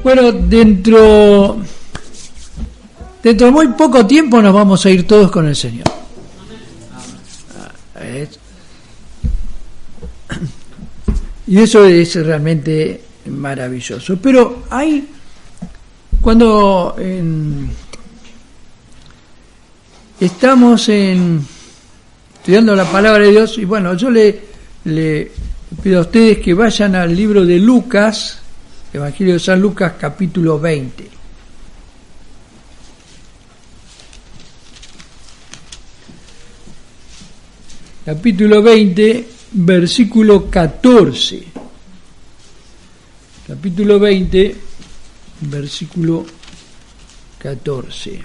Bueno, dentro de muy poco tiempo nos vamos a ir todos con el Señor. Y eso es realmente maravilloso. Pero hay, cuando estamos estudiando la palabra de Dios, y bueno, yo le pido a ustedes que vayan al libro de Lucas, Evangelio de San Lucas, capítulo 20. Capítulo 20, versículo 14. Capítulo 20, versículo 14.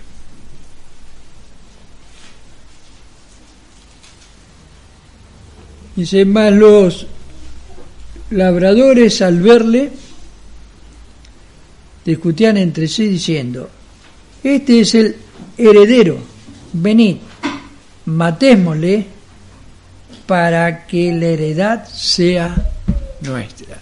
Dice: más los labradores al verle discutían entre sí diciendo: este es el heredero, venid, matémosle para que la heredad sea nuestra.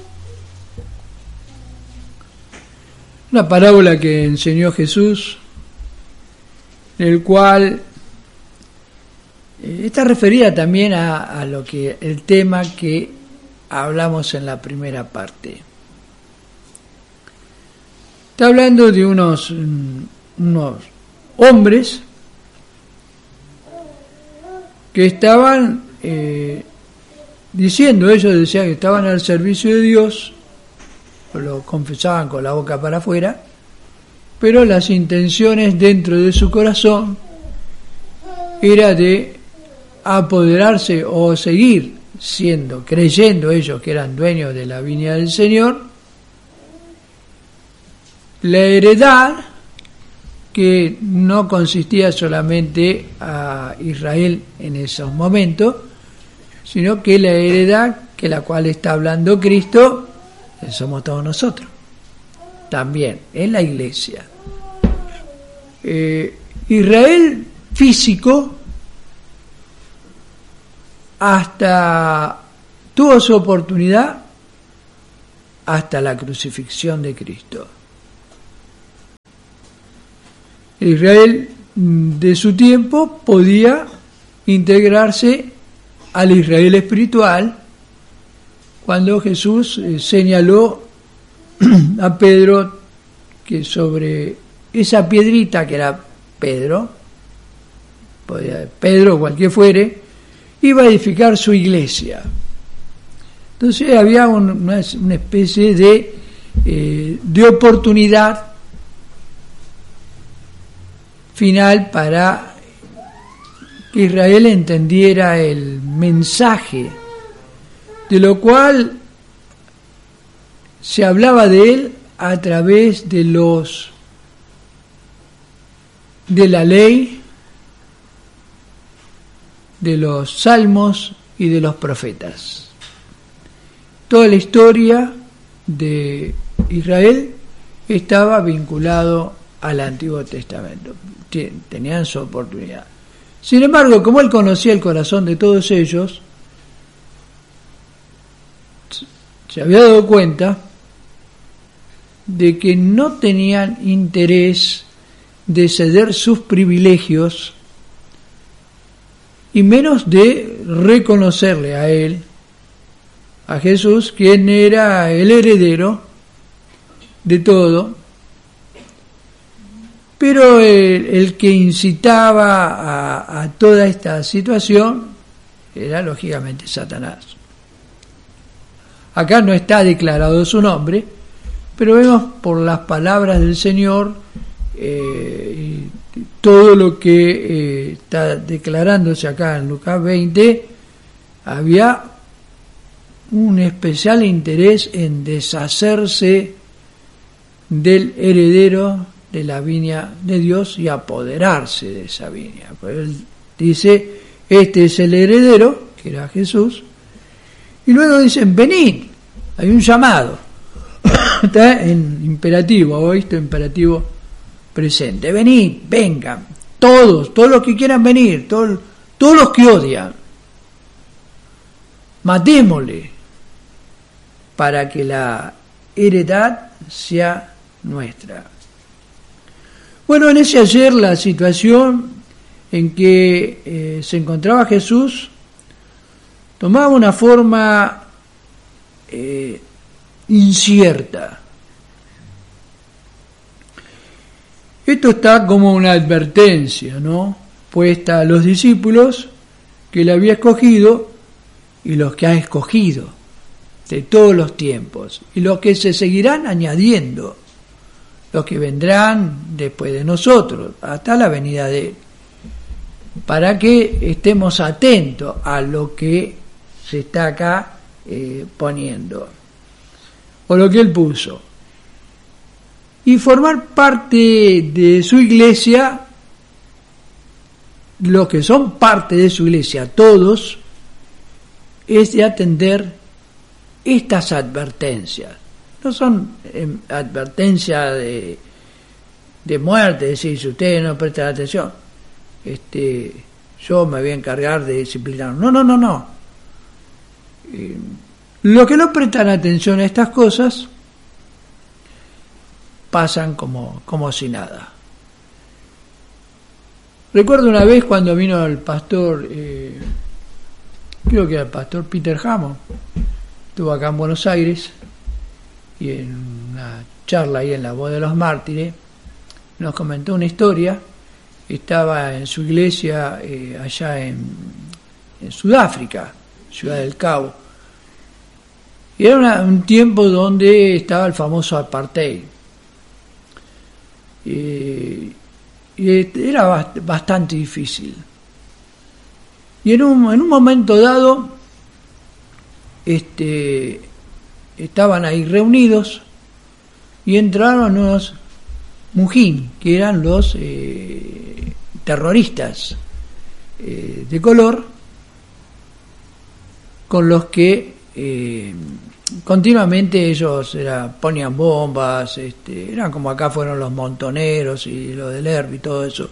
Una parábola que enseñó Jesús, en el cual está referida también a lo que el tema que hablamos en la primera parte. Está hablando de unos hombres que estaban diciendo, ellos decían que estaban al servicio de Dios, lo confesaban con la boca para afuera, pero las intenciones dentro de su corazón era de apoderarse o seguir creyendo ellos que eran dueños de la viña del Señor, la heredad que no consistía solamente a Israel en esos momentos, sino que la heredad que la cual está hablando Cristo somos todos nosotros, también en la iglesia. Israel físico hasta tuvo su oportunidad hasta la crucifixión de Cristo. Israel de su tiempo podía integrarse al Israel espiritual cuando Jesús señaló a Pedro que sobre esa piedrita que era Pedro o cualquier fuere, iba a edificar su iglesia. Entonces había una especie de oportunidad final para que Israel entendiera el mensaje, de lo cual se hablaba de él a través de la ley, de los salmos y de los profetas. Toda la historia de Israel estaba vinculado al Antiguo Testamento. Tenían su oportunidad. Sin embargo, como él conocía el corazón de todos ellos, se había dado cuenta de que no tenían interés de ceder sus privilegios y menos de reconocerle a él, a Jesús, quien era el heredero de todo, pero el que incitaba a toda esta situación era lógicamente Satanás. Acá no está declarado su nombre, pero vemos por las palabras del Señor todo lo que está declarándose acá en Lucas 20. Había un especial interés en deshacerse del heredero de la viña de Dios y apoderarse de esa viña. Pues él dice: este es el heredero, que era Jesús, y luego dicen: venid. Hay un llamado, está en imperativo, ¿oíste? Imperativo presente: venid, vengan, todos los que quieran venir, todos los que odian, matémosle para que la heredad sea nuestra. Bueno, en ese ayer la situación en que se encontraba Jesús tomaba una forma incierta. Esto está como una advertencia, ¿no?, puesta a los discípulos que él había escogido y los que ha escogido de todos los tiempos y los que se seguirán añadiendo, los que vendrán después de nosotros hasta la venida de él, para que estemos atentos a lo que se está acá poniendo o lo que él puso, y formar parte de su iglesia. Los que son parte de su iglesia, todos, es de atender estas advertencias. No son advertencias de muerte, es decir, si ustedes no prestan atención, yo me voy a encargar de disciplinar. No. Los que no prestan atención a estas cosas pasan como si nada. Recuerdo una vez cuando vino el pastor, creo que era el pastor Peter Hammond, estuvo acá en Buenos Aires, y en una charla ahí en la Voz de los Mártires nos comentó una historia. Estaba en su iglesia allá en Sudáfrica, Ciudad del Cabo, y era un tiempo donde estaba el famoso apartheid, y era bastante difícil. Y en un momento dado estaban ahí reunidos y entraron unos mujin, que eran los terroristas de color, con los que continuamente ellos ponían bombas, eran como acá fueron los montoneros y los del ERB y todo eso,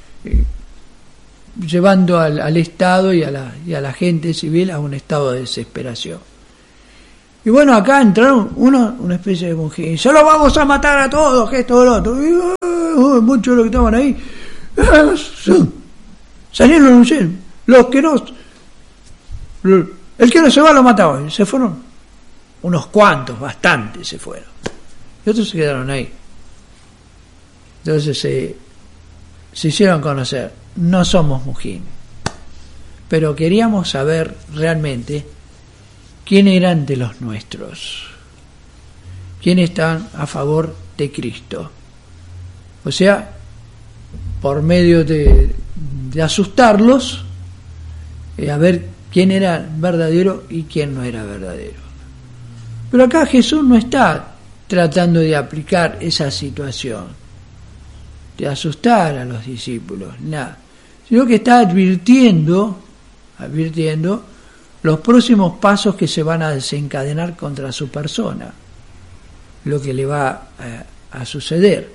llevando al Estado y a la gente civil a un estado de desesperación. Y bueno, acá entraron una especie de monje, se los vamos a matar a todos, que esto, lo otro. Y muchos de los que estaban ahí salieron, los que no, el que no se va lo mataba, y se fueron unos cuantos, bastantes se fueron, y otros se quedaron ahí. Entonces se hicieron conocer. No somos mujín, pero queríamos saber realmente quién eran de los nuestros, quién están a favor de Cristo. O sea, por medio de asustarlos, a ver quién era verdadero y quién no era verdadero. Pero acá Jesús no está tratando de aplicar esa situación, de asustar a los discípulos, nada, sino que está advirtiendo los próximos pasos que se van a desencadenar contra su persona, lo que le va a suceder.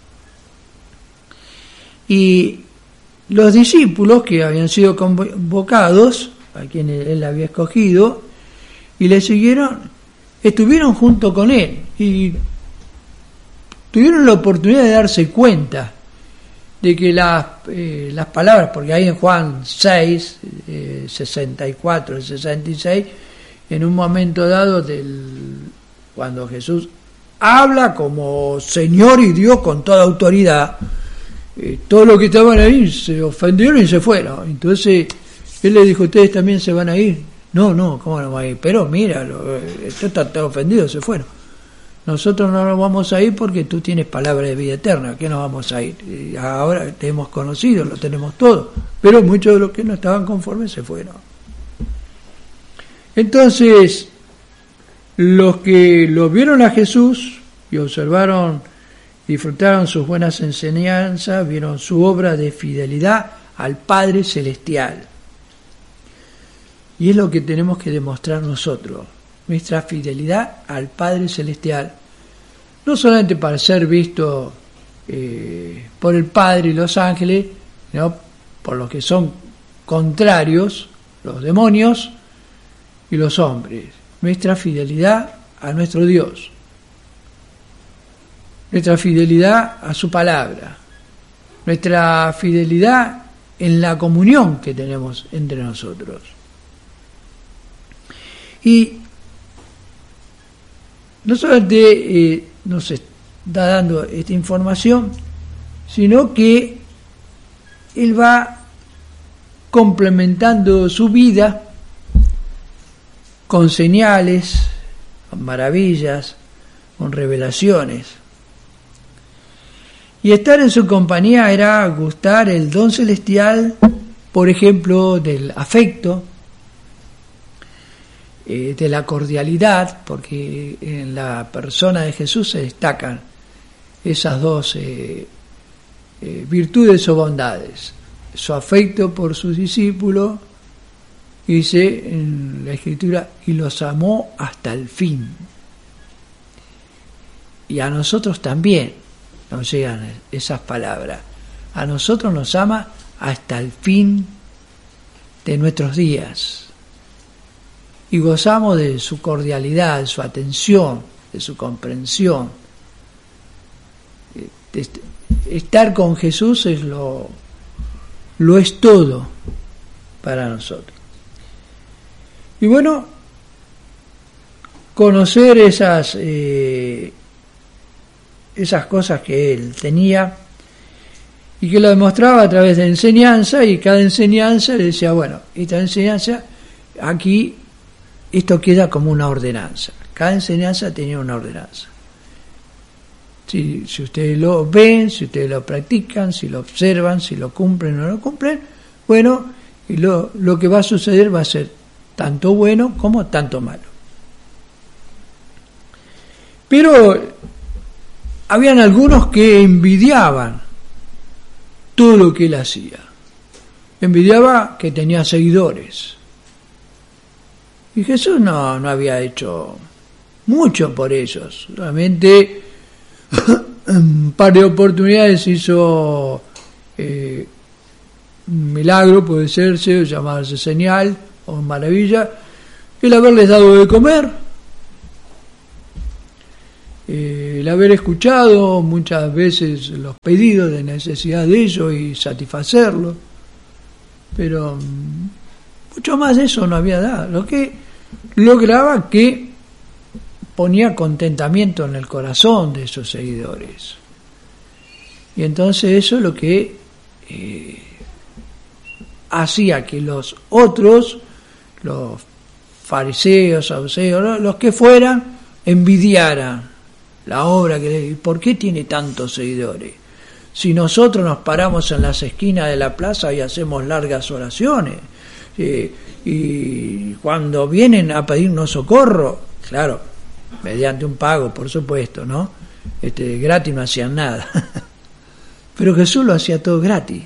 Y los discípulos que habían sido convocados, a quienes él había escogido, y le siguieron, estuvieron junto con él y tuvieron la oportunidad de darse cuenta de que las palabras, porque ahí en Juan 6, 64 y 66, en un momento dado cuando Jesús habla como Señor y Dios con toda autoridad, todos los que estaban ahí se ofendieron y se fueron. Entonces él le dijo, ¿ustedes también se van a ir? No, ¿cómo no van a ir? Pero mira, esto está todo ofendido, se fueron. Nosotros no nos vamos a ir porque tú tienes palabra de vida eterna. ¿Qué nos vamos a ir? Y ahora te hemos conocido, lo tenemos todo. Pero muchos de los que no estaban conformes se fueron. Entonces, los que lo vieron a Jesús y observaron, disfrutaron sus buenas enseñanzas, vieron su obra de fidelidad al Padre Celestial. Y es lo que tenemos que demostrar nosotros, nuestra fidelidad al Padre Celestial, no solamente para ser visto por el Padre y los ángeles, sino por los que son contrarios, los demonios y los hombres, nuestra fidelidad a nuestro Dios. nuestra fidelidad a su palabra, nuestra fidelidad en la comunión que tenemos entre nosotros. Y no solamente nos está dando esta información, sino que Él va complementando su vida con señales, con maravillas, con revelaciones. Y estar en su compañía era gustar el don celestial, por ejemplo, del afecto, de la cordialidad, porque en la persona de Jesús se destacan esas dos virtudes o bondades: su afecto por sus discípulos, dice en la Escritura, y los amó hasta el fin. Y a nosotros también nos llegan esas palabras. A nosotros nos ama hasta el fin de nuestros días. Y gozamos de su cordialidad, de su atención, de su comprensión. Estar con Jesús es lo es todo para nosotros. Y bueno, conocer esas cosas que Él tenía y que lo demostraba a través de enseñanza, y cada enseñanza le decía, bueno, esta enseñanza aquí, esto queda como una ordenanza. Cada enseñanza tenía una ordenanza. Si ustedes lo ven, si ustedes lo practican, si lo observan, si lo cumplen o no lo cumplen, bueno, y lo que va a suceder va a ser tanto bueno como tanto malo. Pero habían algunos que envidiaban todo lo que Él hacía. Envidiaba que tenía seguidores. Y Jesús no había hecho mucho por ellos. Solamente un par de oportunidades hizo un milagro, puede serse, o llamarse señal o maravilla, el haberles dado de comer, el haber escuchado muchas veces los pedidos de necesidad de ellos y satisfacerlos, pero mucho más de eso no había dado. Lo que lograba que ponía contentamiento en el corazón de esos seguidores. Y entonces eso es lo que hacía que los otros, los fariseos, saduceos, los que fueran, envidiaran la obra que... ¿Por qué tiene tantos seguidores? Si nosotros nos paramos en las esquinas de la plaza y hacemos largas oraciones, y cuando vienen a pedirnos socorro, claro, mediante un pago, por supuesto, ¿no? Gratis no hacían nada. Pero Jesús lo hacía todo gratis.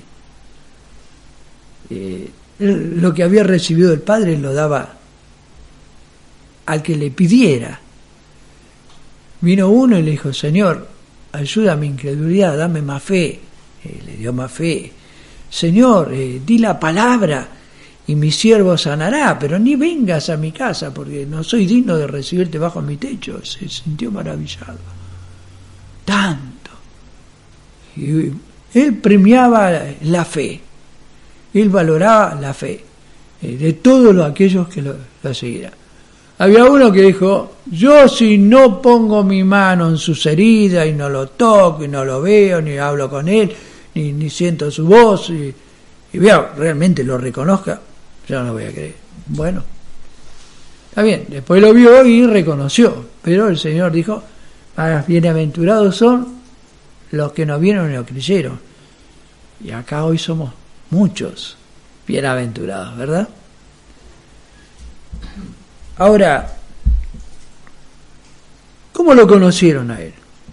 Lo que había recibido del Padre lo daba al que le pidiera. Vino uno y le dijo, Señor, ayuda a mi incredulidad, dame más fe. Le dio más fe. Señor, di la palabra y mi siervo sanará, pero ni vengas a mi casa porque no soy digno de recibirte bajo mi techo. Se sintió maravillado. Tanto. Y él premiaba la fe. Él valoraba la fe de todos aquellos que lo seguían. Había uno que dijo, yo si no pongo mi mano en sus heridas y no lo toco y no lo veo, ni hablo con él, ni siento su voz y veo, realmente lo reconozca, yo no lo voy a creer. Bueno, está bien, después lo vio y reconoció, pero el Señor dijo, bienaventurados son los que no vieron y no creyeron. Y acá hoy somos muchos bienaventurados, ¿verdad? Ahora, ¿cómo lo conocieron a él?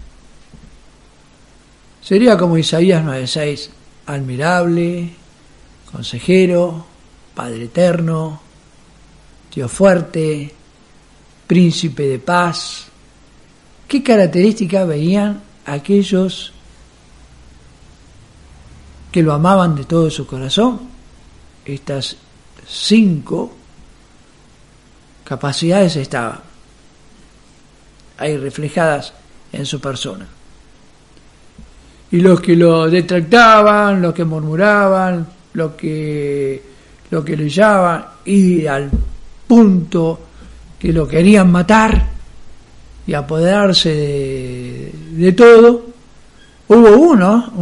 Sería como Isaías 9:6, admirable, consejero, Padre eterno, Dios fuerte, príncipe de paz. ¿Qué características veían aquellos que lo amaban de todo su corazón? Estas 5 capacidades estaban ahí reflejadas en su persona. y los que lo detractaban, los que murmuraban, los que lo y al punto que lo querían matar y apoderarse de todo. Hubo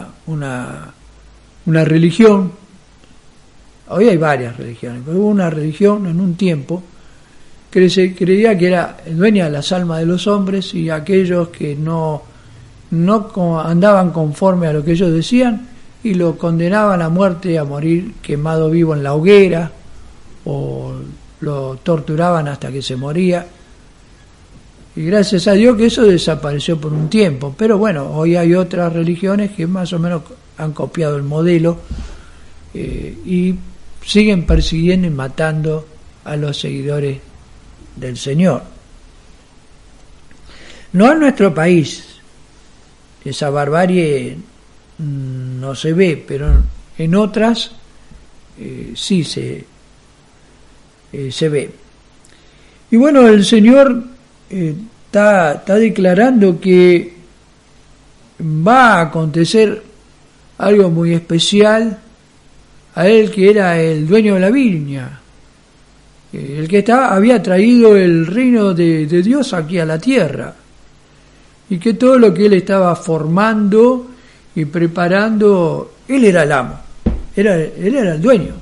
una religión, hoy hay varias religiones, pero hubo una religión en un tiempo que se creía que era dueña de las almas de los hombres, y aquellos que no andaban conforme a lo que ellos decían y lo condenaban a muerte, a morir quemado vivo en la hoguera, o lo torturaban hasta que se moría. Y gracias a Dios que eso desapareció por un tiempo. Pero bueno, hoy hay otras religiones que más o menos han copiado el modelo y siguen persiguiendo y matando a los seguidores del Señor. No en nuestro país, esa barbarie no se ve, pero en otras sí se ve. Y bueno, el Señor está declarando que va a acontecer algo muy especial a él, que era el dueño de la viña, el que había traído el reino de Dios aquí a la tierra, y que todo lo que él estaba formando y preparando, él era el amo, él era el dueño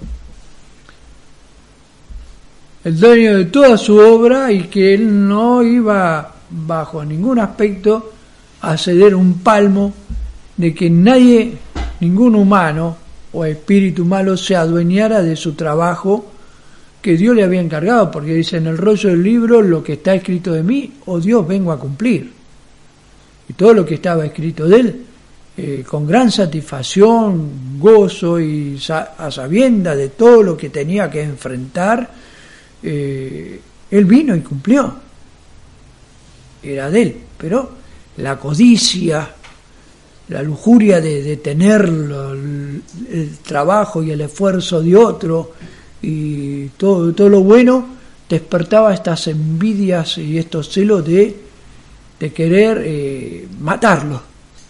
de toda su obra, y que él no iba bajo ningún aspecto a ceder un palmo de que nadie, ningún humano o espíritu malo se adueñara de su trabajo que Dios le había encargado, porque dice en el rollo del libro: lo que está escrito de mí, oh Dios, vengo a cumplir. Y todo lo que estaba escrito de él, con gran satisfacción, gozo y a sabienda de todo lo que tenía que enfrentar, él vino y cumplió. Era de él, pero la codicia, la lujuria de tener el trabajo y el esfuerzo de otro y todo lo bueno, despertaba estas envidias y estos celos de querer matarlo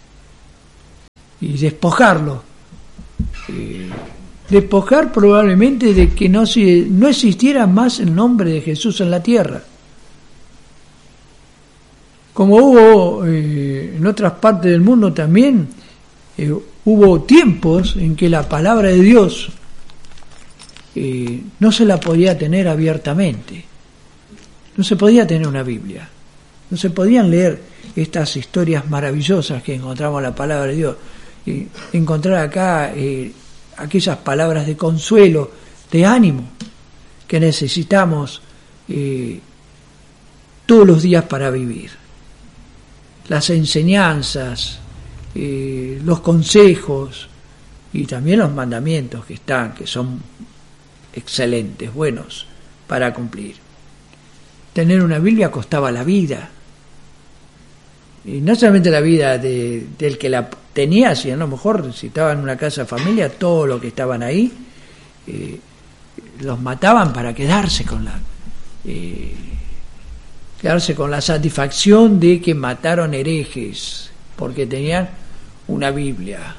y despojarlo. Despojar probablemente de que no existiera más el nombre de Jesús en la tierra. Como hubo en otras partes del mundo también, hubo tiempos en que la palabra de Dios no se la podía tener abiertamente. No se podía tener una Biblia. No se podían leer estas historias maravillosas que encontramos en la palabra de Dios. Y encontrar acá aquellas palabras de consuelo, de ánimo, que necesitamos todos los días para vivir. Las enseñanzas, los consejos y también los mandamientos que son excelentes, buenos para cumplir. Tener una Biblia costaba la vida. Y no solamente la vida del que la tenía, sino a lo mejor si estaba en una casa de familia, todos los que estaban ahí los mataban para quedarse con la satisfacción de que mataron herejes porque tenían una Biblia.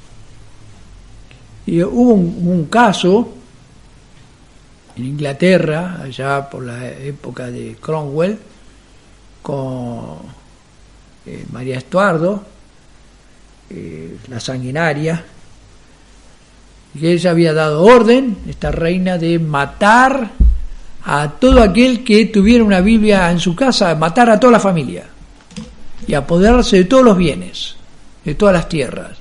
Y hubo un caso en Inglaterra, allá por la época de Cromwell, con María Estuardo, la sanguinaria, que ella había dado orden, esta reina, de matar a todo aquel que tuviera una Biblia en su casa, matar a toda la familia y apoderarse de todos los bienes, de todas las tierras.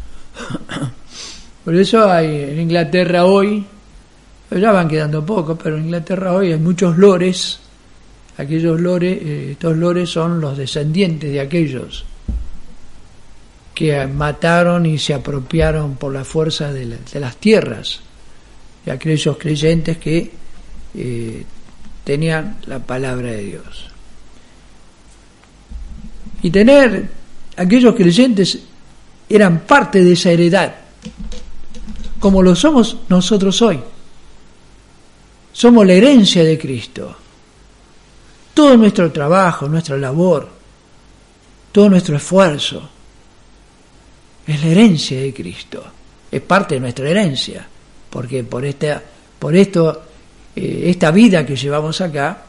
Por eso hay en Inglaterra hoy, ya van quedando pocos, pero en Inglaterra hoy hay muchos lores. Estos lores son los descendientes de aquellos que mataron y se apropiaron por la fuerza de las tierras, de aquellos creyentes que tenían la palabra de Dios. Y aquellos creyentes eran parte de esa heredad, como lo somos nosotros hoy. Somos la herencia de Cristo. Todo nuestro trabajo, nuestra labor, todo nuestro esfuerzo, Es la herencia de Cristo, es parte de nuestra herencia, porque por esta vida que llevamos acá,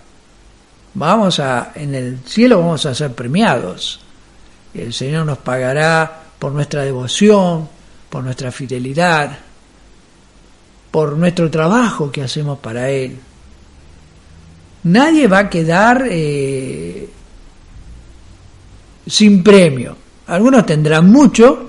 en el cielo vamos a ser premiados. El Señor nos pagará por nuestra devoción, por nuestra fidelidad, por nuestro trabajo que hacemos para Él. Nadie va a quedar sin premio. Algunos tendrán mucho,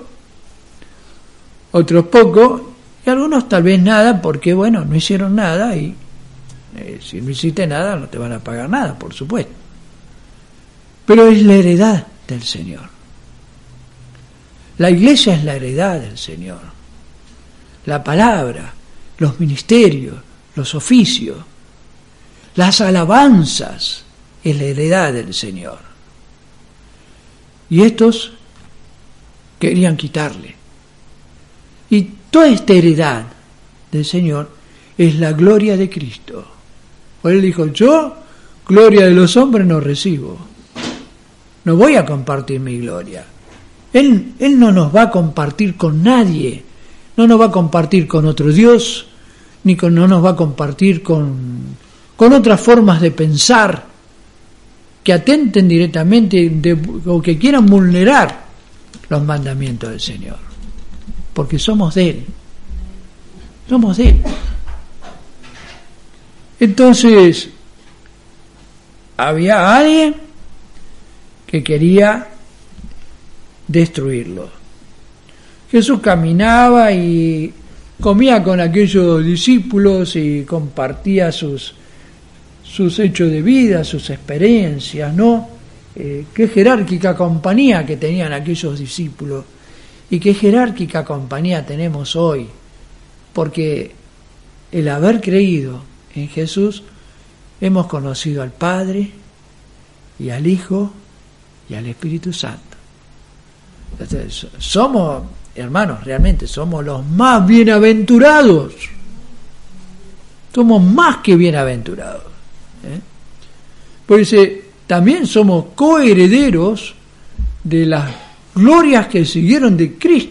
otros poco, y algunos tal vez nada, porque bueno, no hicieron nada, y si no hiciste nada no te van a pagar nada, por supuesto. Pero es la heredad del Señor. La iglesia es la heredad del Señor. La palabra, los ministerios, los oficios, las alabanzas, es la heredad del Señor. Y estos querían quitarle. Y toda esta heredad del Señor es la gloria de Cristo. Pues Él dijo, yo gloria de los hombres no recibo. No voy a compartir mi gloria. Él no nos va a compartir con nadie. No nos va a compartir con otro Dios, no nos va a compartir con otras formas de pensar que atenten directamente o que quieran vulnerar los mandamientos del Señor. Porque somos de Él. Somos de Él. Entonces, había alguien que quería destruirlo. Jesús caminaba y comía con aquellos discípulos y compartía sus hechos de vida, sus experiencias, ¿no? Qué jerárquica compañía que tenían aquellos discípulos y qué jerárquica compañía tenemos hoy, porque el haber creído en Jesús hemos conocido al Padre y al Hijo y al Espíritu Santo. Entonces, somos, hermanos, realmente somos los más bienaventurados. Somos más que bienaventurados. Pues también somos coherederos de las glorias que siguieron de Cristo.